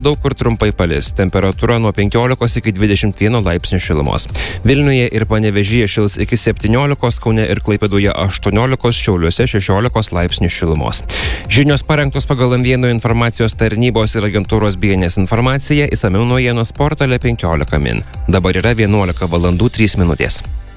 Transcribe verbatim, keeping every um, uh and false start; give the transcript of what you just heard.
Daug kur trumpai palis. Temperatūra nuo penkiolikos iki dvidešimt vieno laipsnių šilumos. Vilniuje ir Panevėžyje šils iki septyniolikos, Kaune ir Klaipėdoje aštuoniolikos, Šiauliuose šešiolikos laipsnių šilumos. Žinios parengtos pagal M vienas informacijos tarnybos ir agentūros B N S informaciją, išsamiau naujienos portale penkiolika min. Dabar yra vienuolika valandų trys minutės.